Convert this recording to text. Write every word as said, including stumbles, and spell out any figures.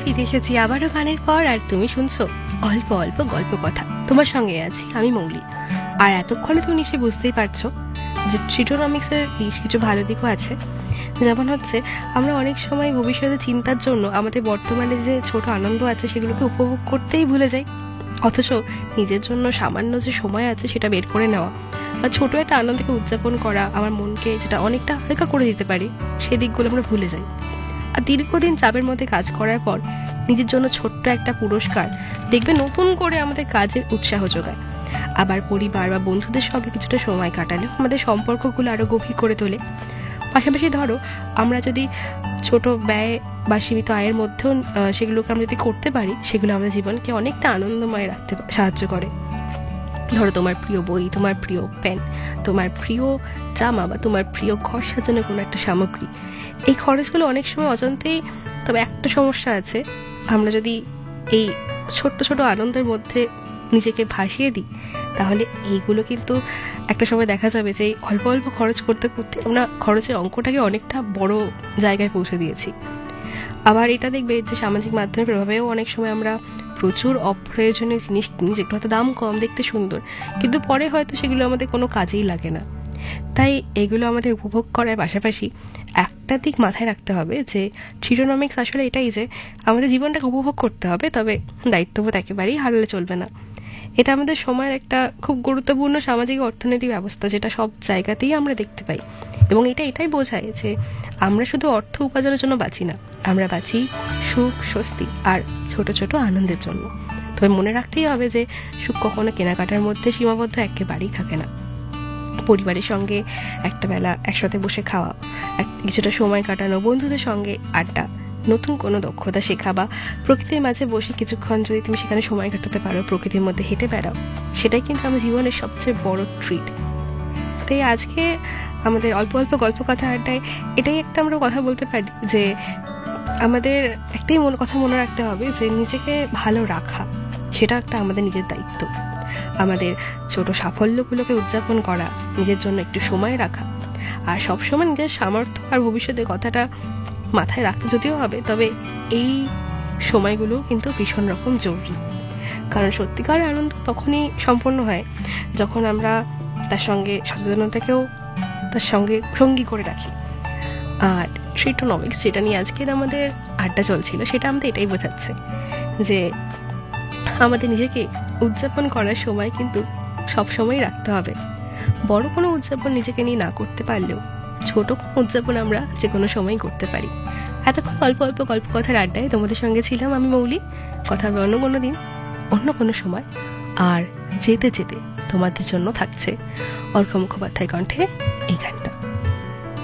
ফিরে এসেছি আবারও গানের পর, আর তুমি শুনছো অল্প অল্প গল্প কথা। তোমার সঙ্গে আছি আমি মৌলি। আর এতক্ষণে তুমি নিশ্চয়ই বুঝতেই পারছো যে ট্রিটোনমিক্সের বেশ কিছু ভালো দিকও আছে। যেমন হচ্ছে, আমরা অনেক সময় ভবিষ্যতে চিন্তার জন্য আমাদের বর্তমানে যে ছোট আনন্দ আছে সেগুলোকে উপভোগ করতেই ভুলে যাই, অথচ নিজের জন্য সামান্য যে সময় আছে সেটা বের করে নেওয়া বা ছোট একটা আনন্দকে উদযাপন করা আমার মনকে যেটা অনেকটা হালকা করে দিতে পারি, সেই দিকগুলো আমরা ভুলে যাই। আর দীর্ঘদিন চাপের মধ্যে কাজ করার পর নিজের জন্য ছোট্ট একটা পুরস্কার দেখবে নতুন করে আমাদের কাজের উৎসাহ যোগায়। আবার পরিবার বা বন্ধুদের সঙ্গে কিছুটা সময় কাটালেও আমাদের সম্পর্কগুলো আরও গভীর করে তোলে। পাশাপাশি ধরো, আমরা যদি ছোট ব্যয় বা সীমিত আয়ের মধ্যেও সেগুলোকে আমরা যদি করতে পারি, সেগুলো আমাদের জীবনকে অনেকটা আনন্দময় রাখতে সাহায্য করে। ধরো, তোমার প্রিয় বই, তোমার প্রিয় পেন, তোমার প্রিয় জামা বা তোমার প্রিয় ঘর সাজানো কোনো একটা সামগ্রী, এই খরচগুলো অনেক সময় অজান্তেই। তবে একটা সমস্যা আছে, আমরা যদি এই ছোট্ট ছোট আনন্দের মধ্যে নিজেকে ভাসিয়ে দিই, তাহলে এইগুলো কিন্তু একটা সময় দেখা যাবে যে অল্প অল্প খরচ করতে করতে আমরা খরচের অঙ্কটাকে অনেকটা বড় জায়গায় পৌঁছে দিয়েছি। আবার এটা দেখবে যে সামাজিক মাধ্যমের প্রভাবেও অনেক সময় আমরা প্রচুর অপ্রয়োজনীয় জিনিস কিনি, যেগুলো হয়তো দাম কম, দেখতে সুন্দর, কিন্তু পরে হয়তো সেগুলো আমাদের কোনো কাজেই লাগে না। তাই এগুলো আমাদের উপভোগ করার পাশাপাশি একটা দিক মাথায় রাখতে হবে যে ট্রিটোনমিক্স আসলে এটাই যে আমাদের জীবনটাকে উপভোগ করতে হবে, তবে দায়িত্ববোধ একেবারেই হারালে চলবে না। এটা আমাদের সময়ের একটা খুব গুরুত্বপূর্ণ সামাজিক অর্থনৈতিক ব্যবস্থা, যেটা সব জায়গাতেই আমরা দেখতে পাই। এবং এটা এটাই বোঝায় যে আমরা শুধু অর্থ উপার্জনের জন্য বাঁচি না, আমরা বাঁচি সুখ, স্বস্তি আর ছোট ছোট আনন্দের জন্য। তবে মনে রাখতেই হবে যে সুখ কখনো কেনাকাটার মধ্যে সীমাবদ্ধ একেবারেই থাকে না। পরিবারের সঙ্গে একটা বেলা একসাথে বসে খাওয়া, কিছুটা সময় কাটানো, বন্ধুদের সঙ্গে আড্ডা, নতুন কোনো দক্ষতা শেখা বা প্রকৃতির মাঝে বসে কিছুক্ষণ যদি তুমি সেখানে সময় কাটাতে পারো, প্রকৃতির মধ্যে হেঁটে বেড়াও, সেটাই কিন্তু আমার জীবনের সবচেয়ে বড় ট্রিট। তাই আজকে আমাদের অল্প অল্প গল্প কথা আড্ডায় এটাই একটা আমরা কথা বলতে পারি যে আমাদের একটাই মনে কথা মনে রাখতে হবে যে নিজেকে ভালো রাখা সেটা একটা আমাদের নিজের দায়িত্ব। আমাদের ছোট সাফল্যগুলোকে উদযাপন করা, নিজের জন্য একটু সময় রাখা, আর সবসময় নিজের সামর্থ্য আর ভবিষ্যতের কথাটা মাথায় রাখতে যদিও হবে, তবে এই সময়গুলো কিন্তু ভীষণ রকম জরুরি। কারণ সত্যিকার আনন্দ তখনই সম্পন্ন হয় যখন আমরা তার সঙ্গে সচেতনতাকেও তার সঙ্গে সঙ্গী করে রাখি। আর ট্রিটোনমিক্স যেটা নিয়ে আজকের আমাদের আড্ডা চলছিল, সেটা আমাদের এটাই বোঝাচ্ছে যে আমাদের নিজেকে উদযাপন করার সময় কিন্তু সবসময় রাখতে হবে। বড় কোনো উদযাপন নিজেকে নিয়ে না করতে পারলেও ছোট কোনো উদযাপন আমরা যে কোনো সময় করতে পারি। এতক্ষণ অল্প অল্প গল্প কথার আড্ডায় তোমাদের সঙ্গে ছিলাম আমি মৌলি। কথা হবে অন্য কোনো দিন, অন্য কোনো সময়। আর যেতে যেতে তোমাদের জন্য থাকছে অর্ক মুখোপাধ্যায় কণ্ঠে এই গানটা।